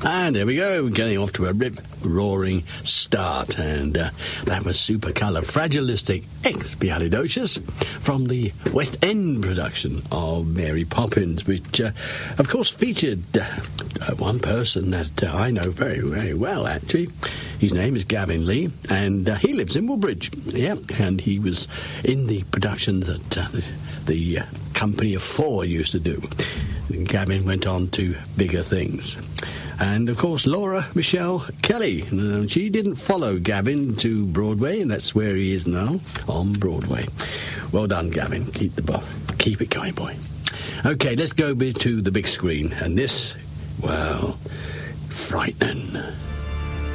And there we go, getting off to a rip-roaring start. And that was Supercalifragilisticexpialidocious from the West End production of Mary Poppins, which, of course, featured one person that I know very, very well, actually. His name is Gavin Lee, and he lives in Woolbridge. Yeah, and he was in the productions that the Company of Four used to do. And Gavin went on to bigger things. And, of course, Laura Michelle Kelly. She didn't follow Gavin to Broadway, and that's where he is now, on Broadway. Well done, Gavin. Keep it going, boy. OK, let's go to the big screen. And this, well, frightening.